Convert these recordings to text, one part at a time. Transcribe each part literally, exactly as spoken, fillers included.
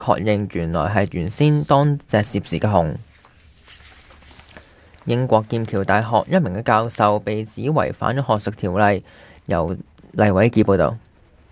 確認原來係原先當隻涉事嘅熊。英國劍橋大學一名嘅教授被指違反咗學術條例，由黎偉傑報導。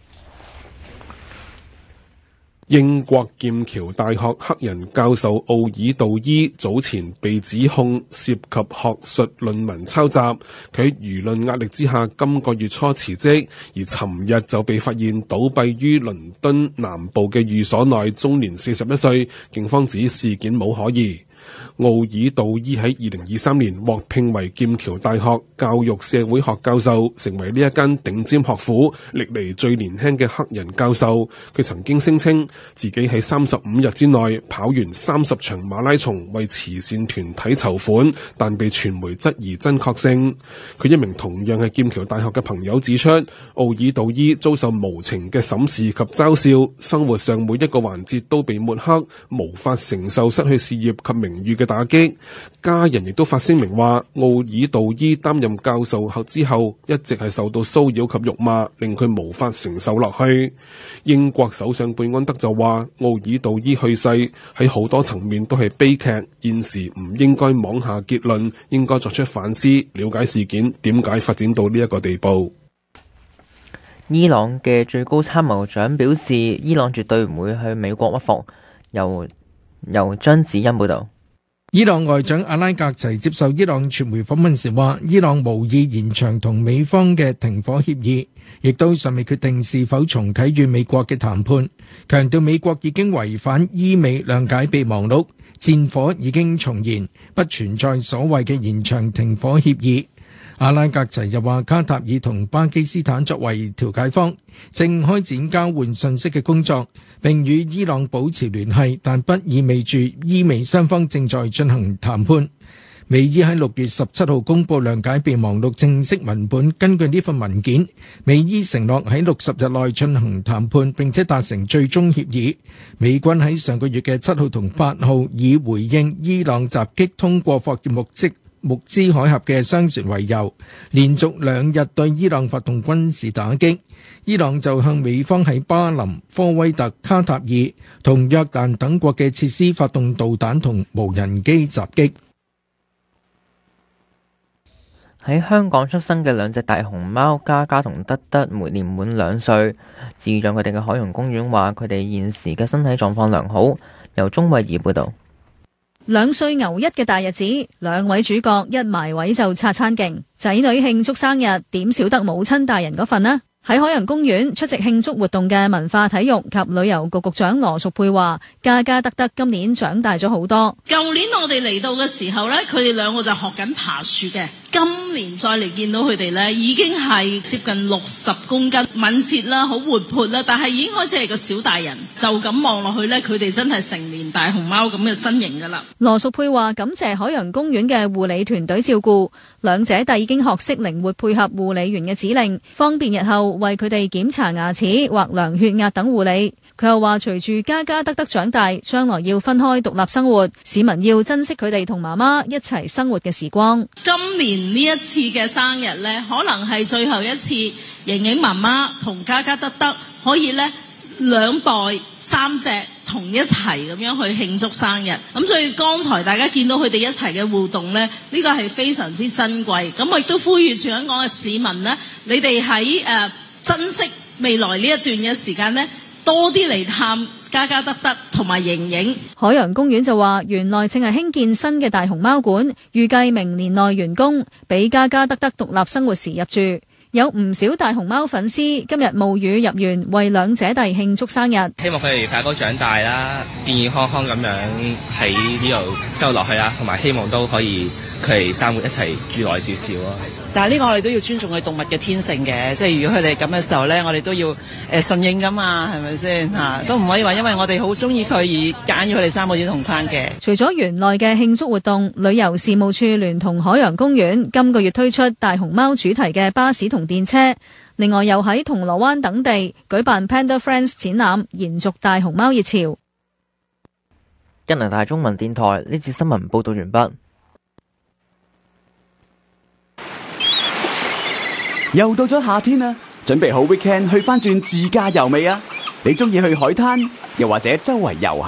英國劍橋大學黑人教授奧爾道伊早前被指控涉及學術論文抄襲，佢喺輿論壓力之下今個月初辭職，而尋日就被發現倒斃於倫敦南部嘅寓所內，終年四十一歲。警方指事件冇可疑。奧爾道伊喺二零二三年獲聘為劍橋大學教育社會學教授，成為呢一間頂尖學府歷嚟最年輕嘅黑人教授。佢曾經聲稱自己喺三十五日之內跑完三十場馬拉松，為慈善團體籌款，但被傳媒質疑真確性。佢一名同樣係劍橋大學嘅朋友指出，奧爾道伊遭受無情嘅審視及嘲笑，生活上每一個環節都被抹黑，無法承受失去事業及名譽嘅打擊。家人亦都發聲明話，奧爾道伊擔任教授後之後一直係受到騷擾及辱罵，令佢無法承受落去。英國首相貝安德就話，奧爾道伊去世喺好多層面都係悲劇，現時唔應該妄下結論，應該作出反思，了解事件點解發展到呢一個地步。 伊朗嘅最高參謀長表示，伊朗絕對唔會向美國屈服。由由張子欣報道。 伊朗外長阿拉格齊接受伊朗傳媒訪問時話，伊朗無意延長同美方嘅停火協議，亦都尚未決定是否重啟與美國嘅談判，強調美國已經違反伊美諒解備忘錄，戰火已經重燃，不存在所謂嘅延長停火協議。阿拉格齊又話，卡塔爾同巴基斯坦作為調解方，正開展交換信息嘅工作，並與伊朗保持聯繫，但不意味住伊美雙方正在進行談判。美伊喺六月十七號公布諒解備忘錄正式文本，根據呢份文件，美伊承諾喺六十日內進行談判，並且達成最終協議。美軍喺上個月嘅七號同八號以回應伊朗襲擊通過霍爾木茲穆茲海峽嘅商船為由，連續兩日對伊朗發動軍事打擊。伊朗就向美方喺巴林、科威特、卡塔爾同約旦等國嘅設施發動導彈同無人機襲擊。 喺香港出生嘅兩隻大熊貓嘉嘉同德德，每年滿兩歲。飼養佢哋嘅海洋公園話，佢哋現時嘅身體狀況良好。由鍾慧儀報道。 兩歲牛一嘅大日子，兩位主角一埋位就擦餐勁，仔女慶祝生日，點少得母親大人嗰份呢？喺海洋公園出席慶祝活動嘅文化體育及旅遊局局長羅淑佩話，嘉嘉德德今年長大咗好多。 舊年我哋嚟到嘅時候呢，佢哋兩個就學緊爬樹嘅。今年再嚟見到佢哋呢，已經係接近六十公斤，敏捷啦，好活潑啦，但係已經開始係個小大人。就咁望落去呢，佢哋真係成年大熊貓咁嘅身形噶啦。 羅淑佩話感謝海洋公園嘅護理團隊照顧，兩姐弟已經學識靈活配合護理員嘅指令，方便日後為佢哋檢查牙齒或量血壓等護理。佢又話隨住嘉嘉德德長大，將來要分開獨立生活，市民要珍惜佢哋同媽媽一齊生活嘅時光。 今年呢一次嘅生日呢，可能係最後一次，瑩瑩媽媽同嘉嘉德德可以呢兩代三隻同一齊咁樣去慶祝生日。咁所以剛才大家見到佢哋一齊嘅互動呢，呢個係非常之珍貴。咁我亦都呼籲全香港嘅市民呢，你哋喺誒珍惜未來呢一段嘅時間呢，多啲嚟探嘉嘉德德同埋瑩瑩。 海洋公園就話，原來正係興建新嘅大熊貓館，預計明年內完工，俾嘉嘉德德獨立生活時入住。有唔少大熊貓粉絲今日冒雨入園，為兩姐弟慶祝生日。 希望佢哋快高長大啦，健健康康咁樣喺呢度生活落去啦，同埋希望都可以佢哋生活一齊住耐少少咯。 但係呢個我哋都要尊重佢動物嘅天性嘅，即係如果佢哋咁嘅時候咧，我哋都要誒順應噶嘛，係咪先嚇？都唔可以話因為我哋好中意佢而揀要佢哋三個小同框嘅。 除咗園內嘅慶祝活動，旅遊事務處聯同海洋公園今個月推出大熊貓主題嘅巴士同電車，另外又喺銅鑼灣等地舉辦 Panda Friends 展覽，延續大熊貓熱潮。 加拿大中文電台呢次新聞報導完畢。 又到咗夏天啦，準備好 weekend 去返轉自駕遊未啊？ 你中意去海灘，又或者周圍遊